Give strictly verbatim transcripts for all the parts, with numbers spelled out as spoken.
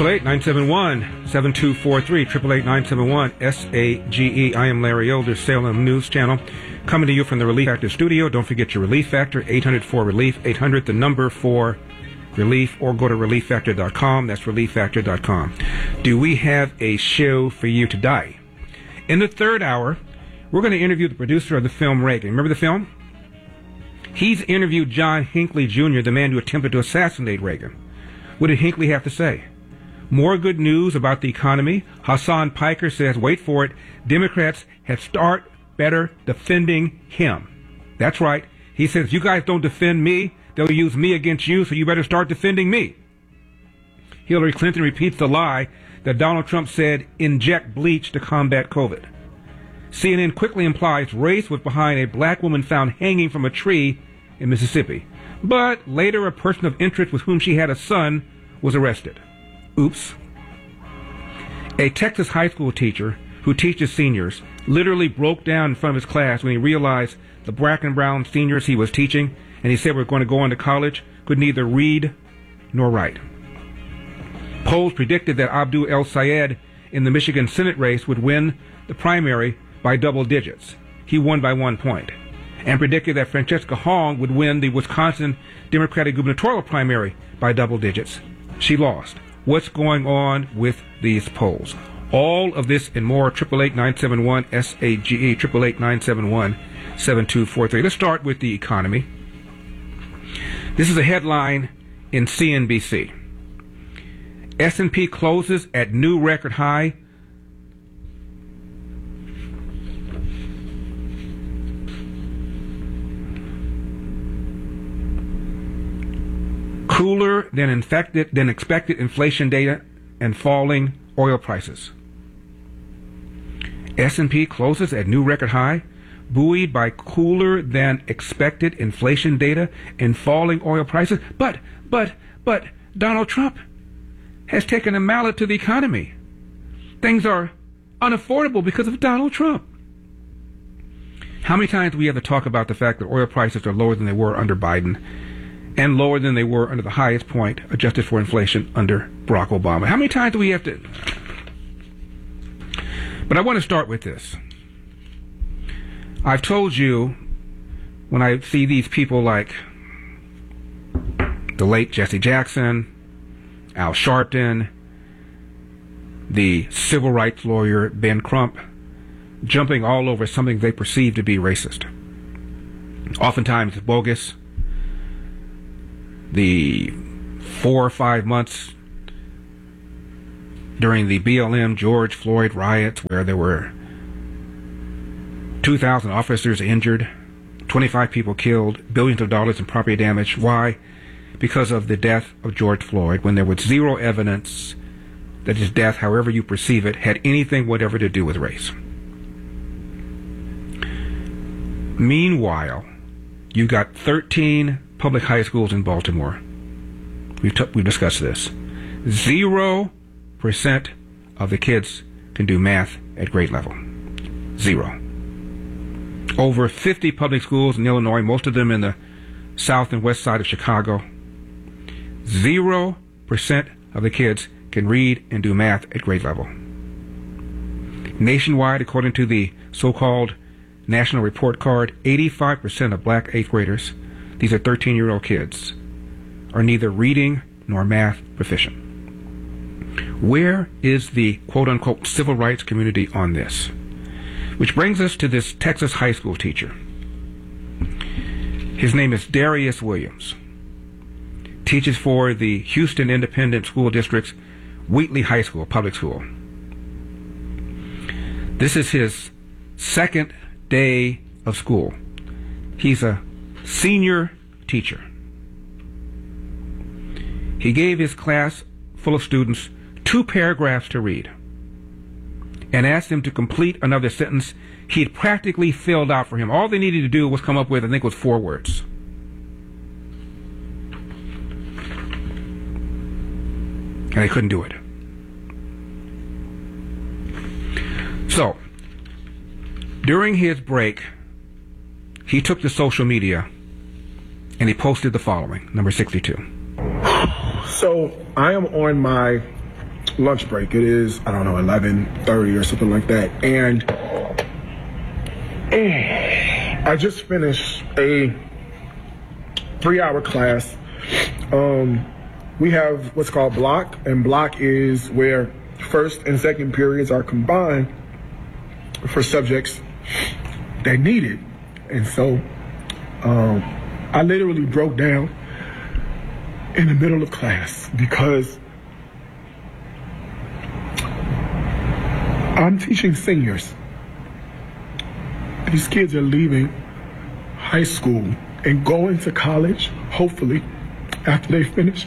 eight eight eight, nine seven one, seven two four three, eight eight eight, nine seven one, S A G E. I am Larry Elder, Salem News Channel, coming to you from the Relief Factor studio. Don't forget your Relief Factor, eight hundred four relief, eight hundred, the number for relief, or go to relief factor dot com. That's relief factor dot com. Do we have a show for you today? In the third hour, we're going to interview the producer of the film Reagan. Remember the film? He's interviewed John Hinckley Junior, the man who attempted to assassinate Reagan. What did Hinckley have to say? More good news about the economy. Hassan Piker says, wait for it, Democrats have start better defending him. That's right. He says, if you guys don't defend me, they'll use me against you, so you better start defending me. Hillary Clinton repeats the lie that Donald Trump said, inject bleach to combat COVID. C N N quickly implies race was behind a black woman found hanging from a tree in Mississippi. But later, a person of interest with whom she had a son was arrested. Oops. A Texas high school teacher who teaches seniors literally broke down in front of his class when he realized the black and brown seniors he was teaching, and he said we're going to go on to college, could neither read nor write. Polls predicted that Abdul El Sayed in the Michigan Senate race would win the primary by double digits. He won by one point. And predicted that Francesca Hong would win the Wisconsin Democratic gubernatorial primary by double digits. She lost. What's going on with these polls? All of this and more, eight eight eight, nine seven one, S A G E, eight eight eight, nine seven one, seven two four three. Let's start with the economy. This is a headline in C N B C. S and P closes at new record high. Cooler than infected than expected inflation data and falling oil prices. S and P closes at new record high, buoyed by cooler than expected inflation data and falling oil prices. But, but, but Donald Trump has taken a mallet to the economy. Things are unaffordable because of Donald Trump. How many times do we have to talk about the fact that oil prices are lower than they were under Biden and lower than they were under the highest point adjusted for inflation under Barack Obama? How many times do we have to... But I want to start with this. I've told you, when I see these people like the late Jesse Jackson, Al Sharpton, the civil rights lawyer Ben Crump, jumping all over something they perceive to be racist. Oftentimes it's bogus. The four or five months during the B L M George Floyd riots, where there were two thousand officers injured, twenty-five people killed, billions of dollars in property damage. Why? Because of the death of George Floyd, when there was zero evidence that his death, however you perceive it, had anything whatever to do with race. Meanwhile, you got thirteen public high schools in Baltimore. We've, t- we've discussed this. Zero percent of the kids can do math at grade level. Zero. Over fifty public schools in Illinois, most of them in the south and west side of Chicago. Zero percent of the kids can read and do math at grade level. Nationwide, according to the so-called National Report Card, eighty-five percent of black eighth graders, these are thirteen-year-old kids, are neither reading nor math proficient. Where is the quote-unquote civil rights community on this? Which brings us to this Texas high school teacher. His name is Darius Williams. Teaches for the Houston Independent School District's Wheatley High School, public school. This is his second day of school. He's a senior teacher. He gave his class full of students two paragraphs to read and asked them to complete another sentence he had practically filled out for him. All they needed to do was come up with, I think it was four words. And they couldn't do it. So, during his break, he took to social media and he posted the following, number sixty-two. So I am on my lunch break. It is, I don't know, eleven thirty or something like that. And uh, I just finished a three-hour class. Um, we have what's called block, and block is where first and second periods are combined for subjects that need it. And so um, I literally broke down in the middle of class because I'm teaching seniors. These kids are leaving high school and going to college, hopefully, after they finish.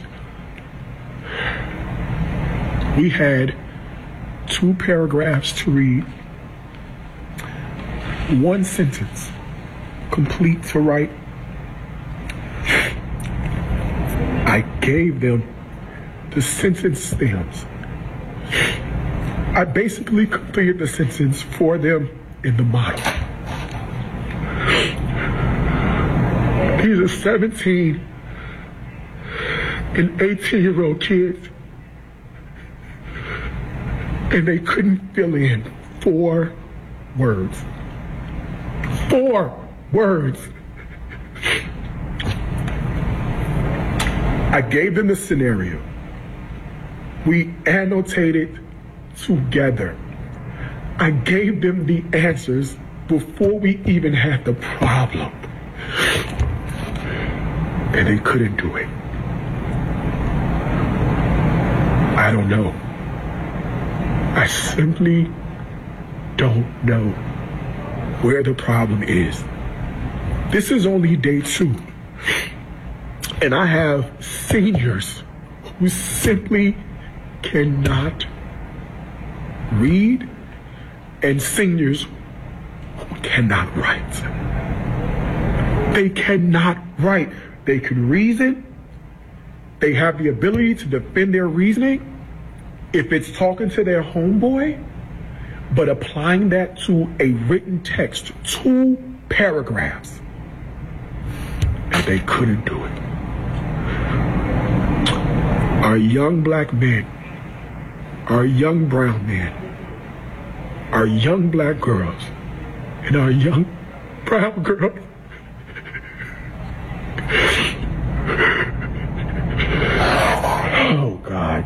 We had two paragraphs to read, one sentence, complete to write. I gave them the sentence stems. I basically completed the sentence for them in the model. These are seventeen and eighteen year old kids, and they couldn't fill in four words. Four words. I gave them the scenario. We annotated together. I gave them the answers before we even had the problem. And they couldn't do it. I don't know. I simply don't know where the problem is. This is only day two. And I have seniors who simply cannot read and seniors who cannot write. They cannot write. They can reason. They have the ability to defend their reasoning if it's talking to their homeboy, but applying that to a written text, two paragraphs, and they couldn't do it. Our young black men, our young brown men, our young black girls, and our young brown girls oh, God.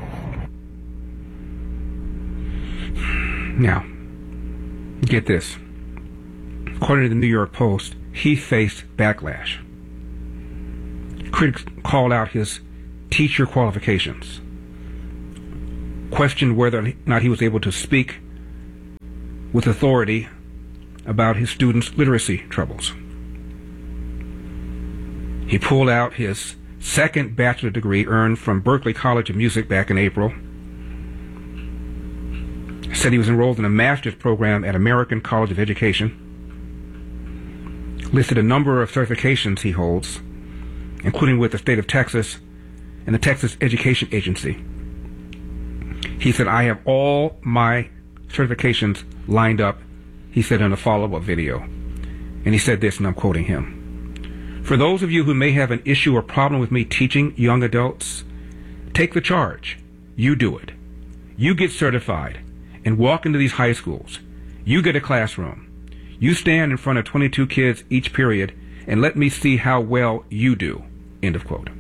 Now, get this. According to the New York Post, he faced backlash. Critics called out his teacher qualifications, questioned whether or not he was able to speak with authority about his students' literacy troubles. He pulled out his second bachelor degree earned from Berklee College of Music back in April. Said he was enrolled in a master's program at American College of Education. Listed a number of certifications he holds, including with the state of Texas and the Texas Education Agency. He said, I have all my certifications lined up, he said in a follow-up video. And he said this, and I'm quoting him. For those of you who may have an issue or problem with me teaching young adults, take the charge. You do it. You get certified and walk into these high schools. You get a classroom. You stand in front of twenty-two kids each period and let me see how well you do. End of quote.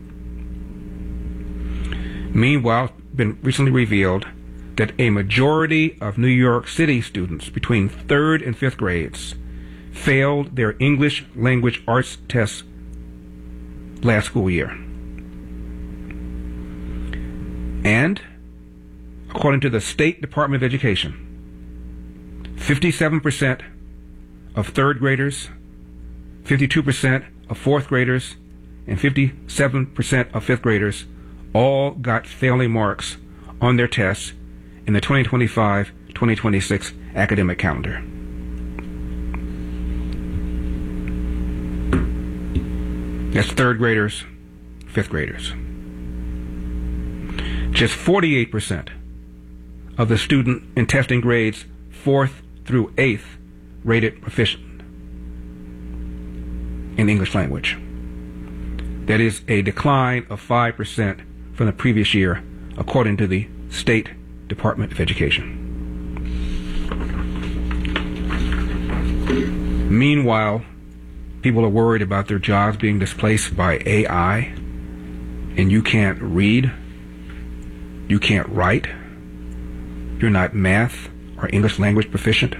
Meanwhile, it's been recently revealed that a majority of New York City students between third and fifth grades failed their English language arts tests last school year. And, according to the State Department of Education, fifty-seven percent of third graders, fifty-two percent of fourth graders, and fifty-seven percent of fifth graders all got failing marks on their tests in the twenty twenty-five twenty twenty-six academic calendar. That's third graders, fifth graders. Just forty-eight percent of the student in testing grades fourth through eighth rated proficient in English language. That is a decline of five percent from the previous year according to the State Department of Education. Meanwhile, people are worried about their jobs being displaced by A I, and you can't read, you can't write, you're not math or English language proficient.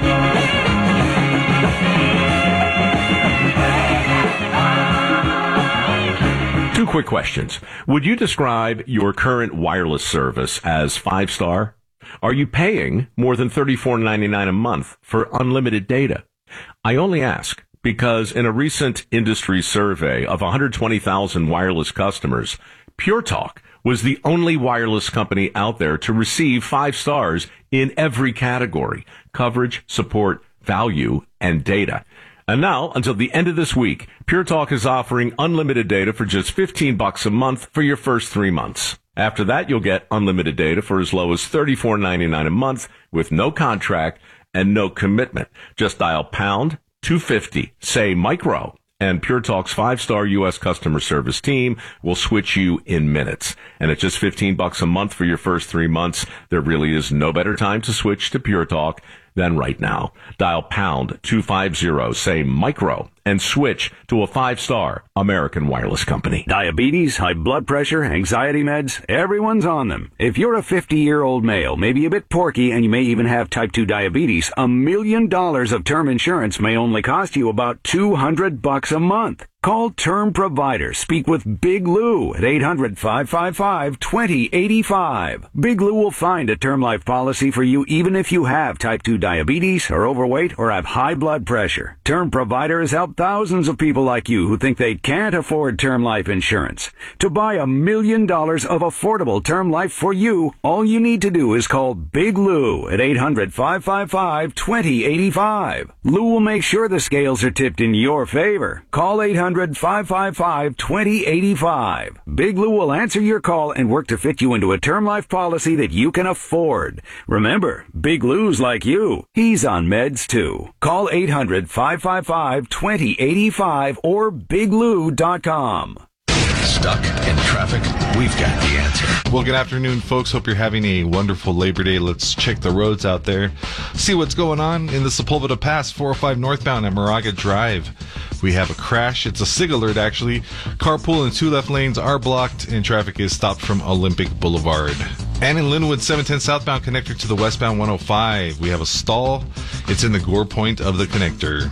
Two quick questions. Would you describe your current wireless service as five-star? Are you paying more than thirty-four ninety-nine a month for unlimited data? I only ask because in a recent industry survey of one hundred twenty thousand wireless customers, Pure Talk was the only wireless company out there to receive five stars in every category: coverage, support, value, and data. And now, until the end of this week, Pure Talk is offering unlimited data for just fifteen bucks a month for your first three months. After that, you'll get unlimited data for as low as thirty-four ninety-nine a month with no contract and no commitment. Just dial pound two fifty, say micro, and Pure Talk's five-star U S customer service team will switch you in minutes. And at just fifteen bucks a month for your first three months, there really is no better time to switch to Pure Talk than right now. Dial pound two fifty, say micro, and switch to a five-star American wireless company. Diabetes, high blood pressure, anxiety meds, everyone's on them. If you're a fifty-year-old male, maybe a bit porky, and you may even have type two diabetes, a million dollars of term insurance may only cost you about two hundred bucks a month. Call Term Provider. Speak with Big Lou at eight hundred, five five five, two zero eight five. Big Lou will find a term life policy for you even if you have type two diabetes, are overweight, or have high blood pressure. Term Provider has helped thousands of people like you who think they can't afford term life insurance. To buy a million dollars of affordable term life for you, all you need to do is call Big Lou at eight hundred, five five five, two zero eight five. Lou will make sure the scales are tipped in your favor. Call eight hundred, five five five, two zero eight five. Big Lou will answer your call and work to fit you into a term life policy that you can afford. Remember, Big Lou's like you. He's on meds too. Call eight hundred, five five five, two zero eight five or big lou dot com. Stuck in traffic? We've got the answer. Well, good afternoon, folks. Hope you're having a wonderful Labor Day. Let's check the roads out there. See what's going on in the Sepulveda Pass, four oh five northbound at Moraga Drive. We have a crash. It's a SIG alert, actually. Carpool and two left lanes are blocked, and traffic is stopped from Olympic Boulevard. And in Linwood, seven ten southbound connector to the westbound one oh five. We have a stall. It's in the gore point of the connector.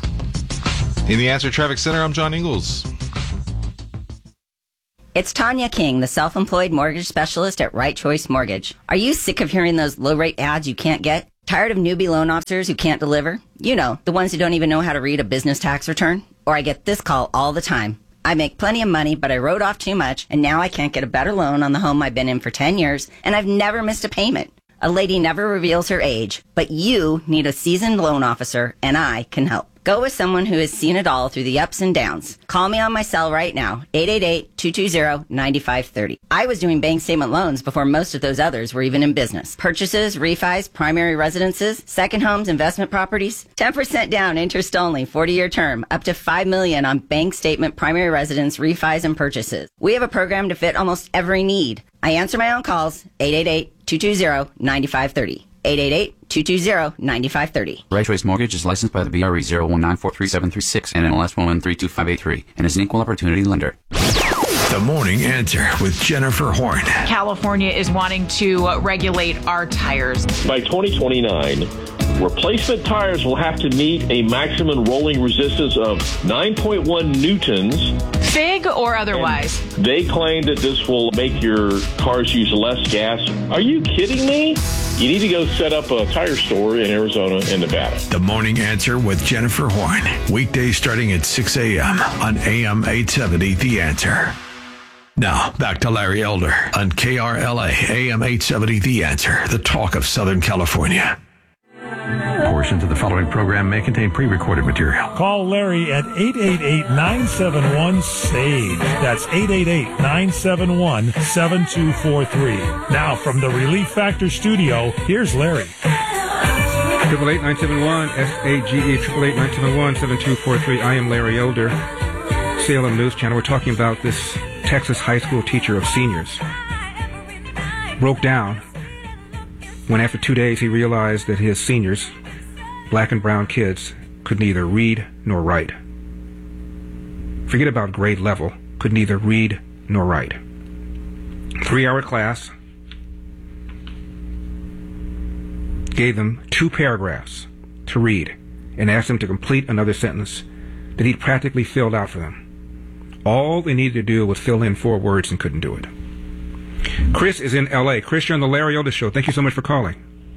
In the Answer Traffic Center, I'm John Ingalls. It's Tanya King, the self-employed mortgage specialist at Right Choice Mortgage. Are you sick of hearing those low-rate ads you can't get? Tired of newbie loan officers who can't deliver? You know, the ones who don't even know how to read a business tax return? Or I get this call all the time. I make plenty of money, but I wrote off too much, and now I can't get a better loan on the home I've been in for ten years, and I've never missed a payment. A lady never reveals her age, but you need a seasoned loan officer, and I can help. Go with someone who has seen it all through the ups and downs. Call me on my cell right now, eight eight eight, two two zero, nine five three zero. I was doing bank statement loans before most of those others were even in business. Purchases, refis, primary residences, second homes, investment properties. ten percent down, interest only, forty-year term, up to five million dollars on bank statement, primary residence, refis, and purchases. We have a program to fit almost every need. I answer my own calls, eight eight eight, two two zero, nine five three zero. eight eight eight, two two zero, nine five three zero. Right Choice Mortgage is licensed by the B R E zero one nine four three seven three six and N M L S one one three two five eight three and is an equal opportunity lender. The Morning Answer with Jennifer Horn. California is wanting to uh, regulate our tires. By twenty twenty-nine, replacement tires will have to meet a maximum rolling resistance of nine point one newtons. Fig or otherwise? And they claim that this will make your cars use less gas. Are you kidding me? You need to go set up a tire store in Arizona and Nevada. The Morning Answer with Jennifer Horn. Weekdays starting at six a.m. on A M eight seventy, The Answer. Now, back to Larry Elder on K R L A, A M eight seventy, The Answer, the talk of Southern California. Portions of the following program may contain pre-recorded material. Call Larry at eight eight eight, nine seven one, S A G E. That's eight eight eight, nine seven one, seven two four three. Now, from the Relief Factor studio, here's Larry. Triple eight nine seven one S A G E, triple eight nine seven one seven two four three. I am Larry Elder, Salem News Channel. We're talking about this Texas high school teacher of seniors. broke down when after two days he realized that his seniors, black and brown kids, could neither read nor write. Forget about grade level, could neither read nor write. Three-hour class gave them two paragraphs to read and asked them to complete another sentence that he'd practically filled out for them. All they needed to do was fill in four words and couldn't do it. Chris is in L A. Chris, you're on the Larry Elder Show. Thank you so much for calling.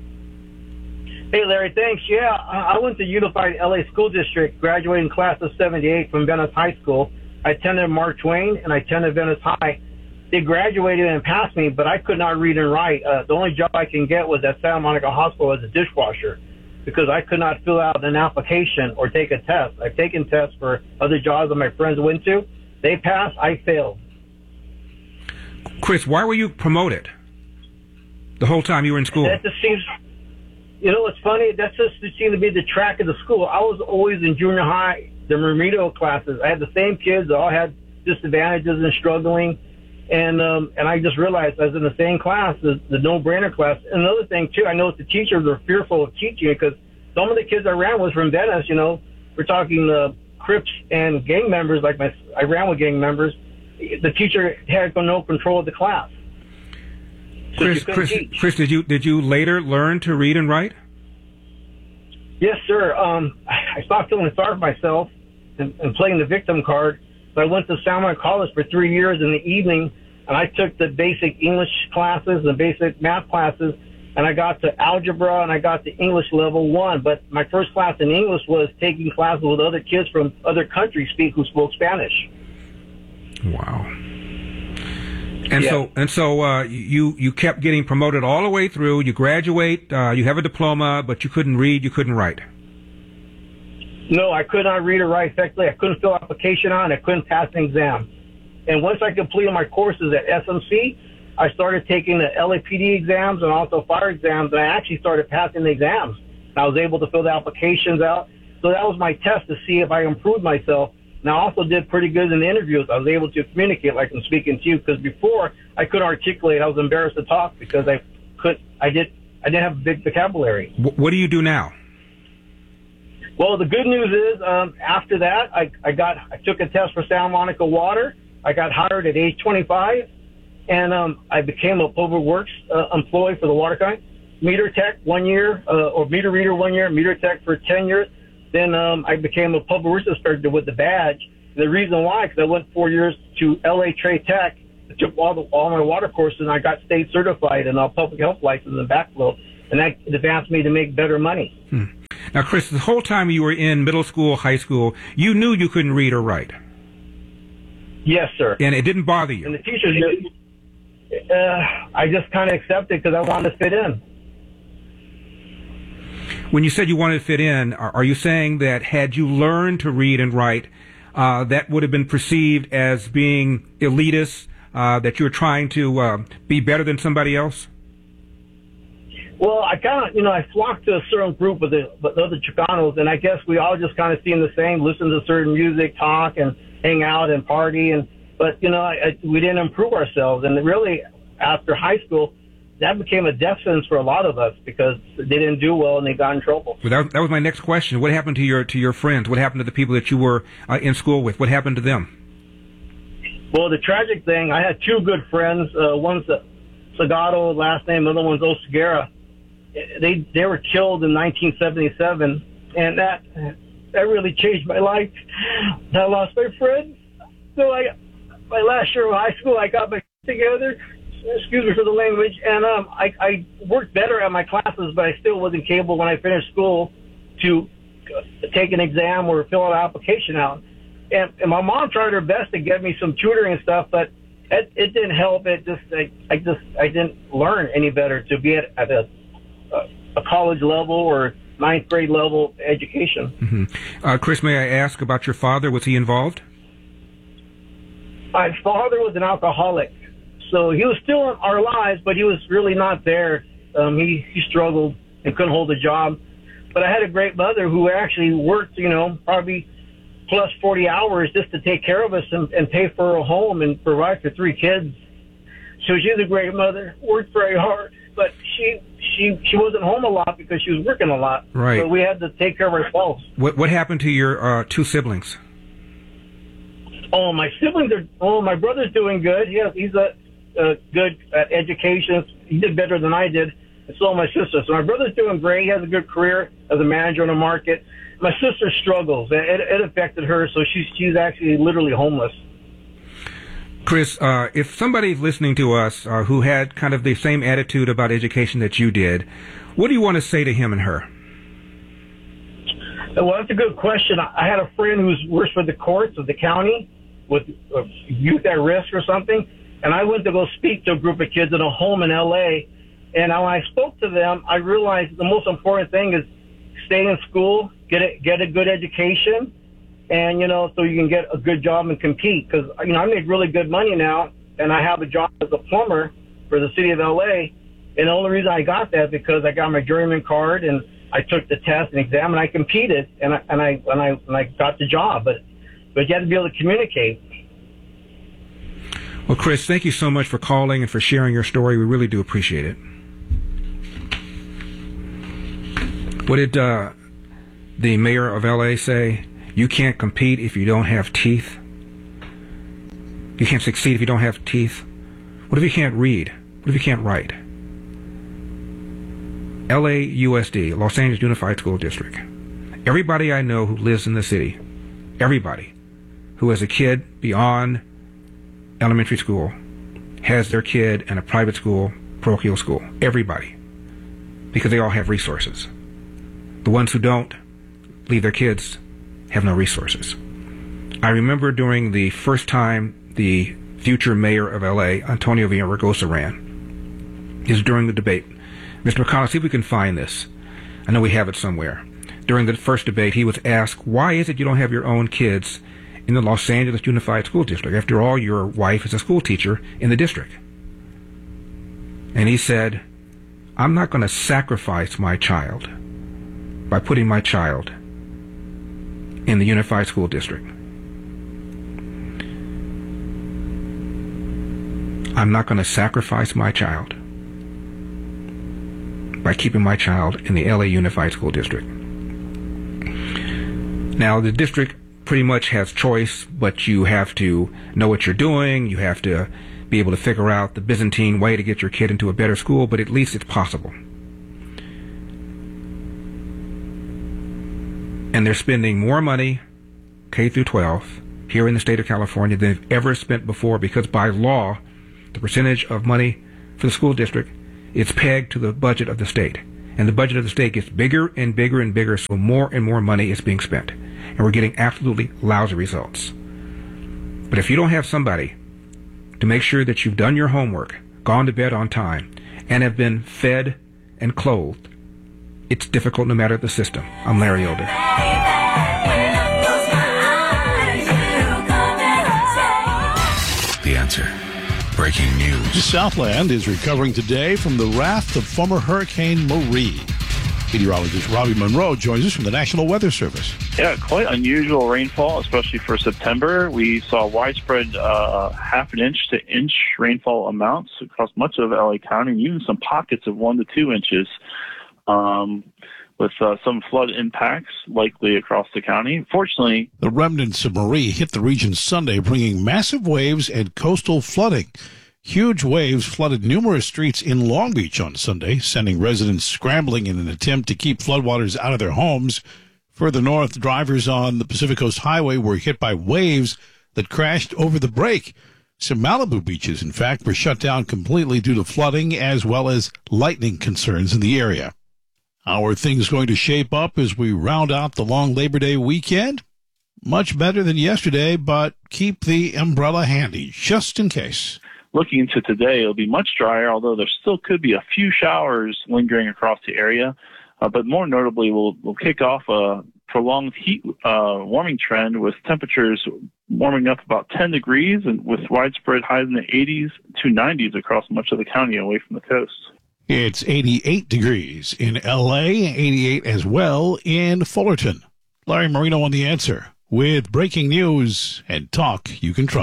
Hey, Larry, thanks. Yeah, I went to Unified L A School District, graduating class of seventy-eight from Venice High School. I attended Mark Twain, and I attended Venice High. They graduated and passed me, but I could not read and write. Uh, the only job I can get was at Santa Monica Hospital as a dishwasher because I could not fill out an application or take a test. I've taken tests for other jobs that my friends went to. They passed, I failed. Chris, why were you promoted the whole time you were in school? That just seems, you know, it's funny. That just seemed to be the track of the school. I was always in junior high, the remedial classes. I had the same kids that all had disadvantages and struggling. And um, and I just realized I was in the same class, the, the no-brainer class. And another thing, too, I noticed the teachers were fearful of teaching because some of the kids I ran with from Venice, you know, we're talking uh, Crips and gang members, like my, I ran with gang members. The teacher had no control of the class. So Chris, Chris, Chris, did you did you later learn to read and write? Yes, sir. Um, I stopped feeling sorry for myself and, and playing the victim card. So I went to Santa Monica College for three years in the evening, and I took the basic English classes and basic math classes, and I got to algebra and I got to English level one. But my first class in English was taking classes with other kids from other countries speak who spoke Spanish. Wow. And yeah. so and so uh, you you kept getting promoted all the way through. You graduate, uh, you have a diploma, but you couldn't read, you couldn't write. No, I could not read or write effectively. I couldn't fill an application out. I couldn't pass an exam. And once I completed my courses at S M C, I started taking the L A P D exams and also fire exams, and I actually started passing the exams. I was able to fill the applications out. So that was my test to see if I improved myself. And I also did pretty good in the interviews. I was able to communicate like I'm speaking to you, because before I couldn't articulate. I was embarrassed to talk because I could. I did. I didn't have a big vocabulary. What do you do now? Well, the good news is, um, after that, I, I got, I took a test for Santa Monica Water. I got hired at age twenty-five, and um, I became a public works uh, employee for the water company. Meter tech one year, uh, or meter reader one year, meter tech for ten years. Then um, I became a public works inspector with the badge. The reason why, because I went four years to L A Trade Tech, I took all, the, all my water courses, and I got state certified and a public health license and backflow, and that advanced me to make better money. Hmm. Now, Chris, the whole time you were in middle school, high school, you knew you couldn't read or write. Yes, sir. And it didn't bother you. And the teachers, uh, I just kind of accepted because I wanted to fit in. When you said you wanted to fit in, are, are you saying that had you learned to read and write, uh, that would have been perceived as being elitist, uh, that you were trying to uh, be better than somebody else? Well, I kind of, you know, I flocked to a certain group of the, the other Chicanos, and I guess we all just kind of seem the same, listen to certain music, talk, and hang out and party. And but, you know, I, I, we didn't improve ourselves. And really, after high school, that became a death sentence for a lot of us because they didn't do well and they got in trouble. Well, that, that was my next question. What happened to your to your friends? What happened to the people that you were uh, in school with? What happened to them? Well, the tragic thing, I had two good friends. Uh, one's Sagato, last name, the other one's Osagara. They they were killed in nineteen seventy-seven, and that that really changed my life. I lost my friends. So I, my last year of high school, I got my together. Excuse me for the language, and um, I, I worked better at my classes, but I still wasn't capable when I finished school to take an exam or fill an application out. And, and my mom tried her best to get me some tutoring and stuff, but it, it didn't help. It just I, I just I didn't learn any better to be at, at a a college level or ninth grade level education. Mm-hmm. Uh, Chris, may I ask about your father? Was he involved? My father was an alcoholic, so he was still in our lives, but he was really not there. Um, he, he struggled and couldn't hold a job. But I had a great mother who actually worked, you know, probably plus forty hours just to take care of us and, and pay for a home and provide for three kids. So she's a great mother, worked very hard, but she she she wasn't home a lot because she was working a lot. Right. So we had to take care of ourselves. What what happened to your uh, two siblings? Oh, my siblings are. Oh, my brother's doing good. He has, he's a, a good at education. He did better than I did, and so my sister. So my brother's doing great. He has a good career as a manager in the market. My sister struggles. It, it affected her, so she's she's actually literally homeless. Chris, uh, if somebody's listening to us uh, who had kind of the same attitude about education that you did, what do you want to say to him and her? Well, that's a good question. I had a friend who works for the courts of the county with uh, youth at risk or something, and I went to go speak to a group of kids in a home in L A, and when I spoke to them, I realized the most important thing is stay in school, get a, get a good education, and, you know, so you can get a good job and compete. Because, you know, I make really good money now, and I have a job as a plumber for the city of L A, and the only reason I got that is because I got my journeyman card, and I took the test and exam, and I competed, and I and I and I, and I got the job. But but you have to be able to communicate. Well, Chris, thank you so much for calling and for sharing your story. We really do appreciate it. What did uh, the mayor of L A say? You can't compete if you don't have teeth. You can't succeed if you don't have teeth. What if you can't read? What if you can't write? L A U S D, Los Angeles Unified School District. Everybody I know who lives in the city, everybody who has a kid beyond elementary school has their kid in a private school, parochial school. Everybody. Because they all have resources. The ones who don't leave their kids have no resources. I remember during the first time the future mayor of L A, Antonio Villaraigosa, ran, is during the debate. Mister McConnell, see if we can find this. I know we have it somewhere. During the first debate, he was asked, why is it you don't have your own kids in the Los Angeles Unified School District? After all, your wife is a school teacher in the district. And he said, I'm not going to sacrifice my child by putting my child in the Unified School District. I'm not going to sacrifice my child by keeping my child in the L A Unified School District. Now, the district pretty much has choice, but you have to know what you're doing. You have to be able to figure out the Byzantine way to get your kid into a better school, but at least it's possible. And they're spending more money, K through twelve, here in the state of California than they've ever spent before, because by law, the percentage of money for the school district, it's pegged to the budget of the state. And the budget of the state gets bigger and bigger and bigger, so more and more money is being spent. And we're getting absolutely lousy results. But if you don't have somebody to make sure that you've done your homework, gone to bed on time, and have been fed and clothed, it's difficult no matter the system. I'm Larry Elder. The Answer. Breaking news. The Southland is recovering today from the wrath of former Hurricane Marie. Meteorologist Robbie Monroe joins us from the National Weather Service. Yeah, quite unusual rainfall, especially for September. We saw widespread uh, half an inch to inch rainfall amounts across much of L A County, and even some pockets of one to two inches. Um, with uh, some flood impacts likely across the county. Fortunately, the remnants of Marie hit the region Sunday, bringing massive waves and coastal flooding. Huge waves flooded numerous streets in Long Beach on Sunday, sending residents scrambling in an attempt to keep floodwaters out of their homes. Further north, drivers on the Pacific Coast Highway were hit by waves that crashed over the break. Some Malibu beaches, in fact, were shut down completely due to flooding as well as lightning concerns in the area. How are things going to shape up as we round out the long Labor Day weekend? Much better than yesterday, but keep the umbrella handy, just in case. Looking into today, it'll be much drier, although there still could be a few showers lingering across the area. Uh, but more notably, we'll, we'll kick off a prolonged heat uh, warming trend with temperatures warming up about ten degrees and with widespread highs in the eighties to nineties across much of the county away from the coast. It's eighty-eight degrees in L A, eighty-eight as well in Fullerton. Larry Marino on The Answer with breaking news and talk you can trust.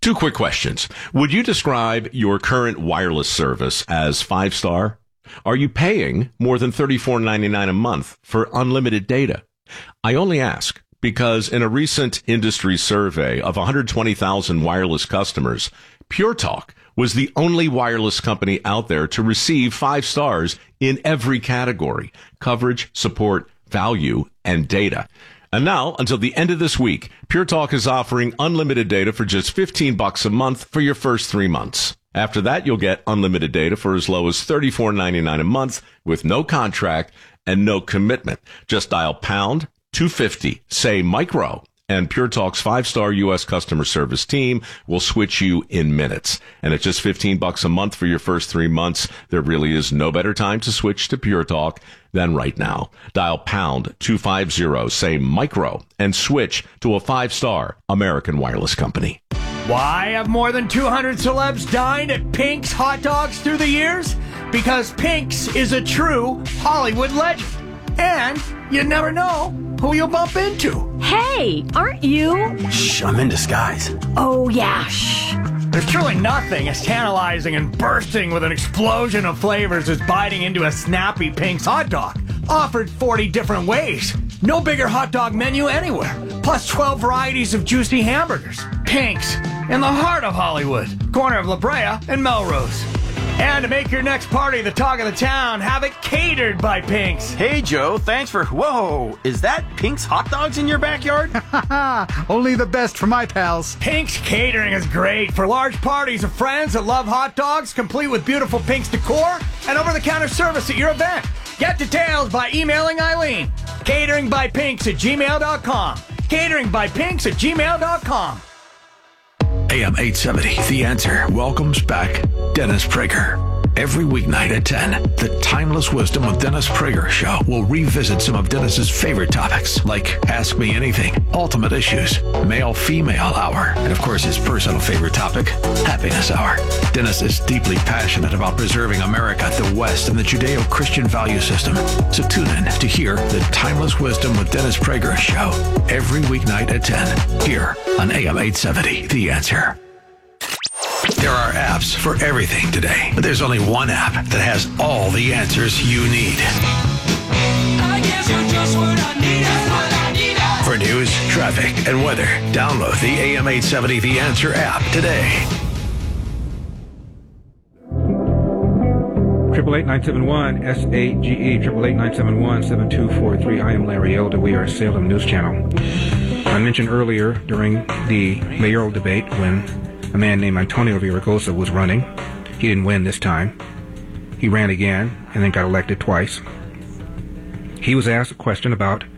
Two quick questions. Would you describe your current wireless service as five star? Are you paying more than thirty-four ninety-nine a month for unlimited data? I only ask because in a recent industry survey of one hundred twenty thousand wireless customers, Pure Talk was the only wireless company out there to receive five stars in every category: coverage, support, value, and data. And now, until the end of this week, Pure Talk is offering unlimited data for just fifteen bucks a month for your first three months. After that, you'll get unlimited data for as low as thirty-four ninety-nine a month with no contract and no commitment. Just dial pound two fifty, say micro, and Pure Talk's five-star U S customer service team will switch you in minutes. And at just fifteen bucks a month for your first three months, there really is no better time to switch to Pure Talk than right now. Dial pound two fifty, say micro, and switch to a five-star American wireless company. Why have more than two hundred celebs dined at Pink's Hot Dogs through the years? Because Pink's is a true Hollywood legend. And you never know who you'll bump into. Hey, aren't you? Shh, I'm in disguise. Oh, yeah, shh. There's truly nothing as tantalizing and bursting with an explosion of flavors as biting into a snappy Pink's hot dog. Offered forty different ways. No bigger hot dog menu anywhere. Plus twelve varieties of juicy hamburgers. Pink's, in the heart of Hollywood. Corner of La Brea and Melrose. And to make your next party the talk of the town, have it catered by Pink's. Hey, Joe, thanks for... Whoa, is that Pink's Hot Dogs in your backyard? Only the best for my pals. Pink's Catering is great for large parties of friends that love hot dogs, complete with beautiful Pink's decor and over-the-counter service at your event. Get details by emailing Eileen. Catering by Pinks at gmail dot com. Catering by Pinks at gmail dot com. A M eight seventy, The Answer welcomes back Dennis Prager. Every weeknight at ten, the Timeless Wisdom of Dennis Prager show will revisit some of Dennis's favorite topics, like Ask Me Anything, Ultimate Issues, Male-Female Hour, and of course his personal favorite topic, Happiness Hour. Dennis is deeply passionate about preserving America, the West, and the Judeo-Christian value system. So tune in to hear the Timeless Wisdom with Dennis Prager show every weeknight at ten, here on A M eight seventy, The Answer. There are apps for everything today, but there's only one app that has all the answers you need. I guess you're just what I need, what I need. For news, traffic, and weather, download the A M eight seventy The Answer app today. Triple eight nine seven one S A G E triple eight nine seven one seven two four three. I am Larry Elder. We are Salem News Channel. I mentioned earlier during the mayoral debate when a man named Antonio Villaraigosa was running. He didn't win this time. He ran again and then got elected twice. He was asked a question about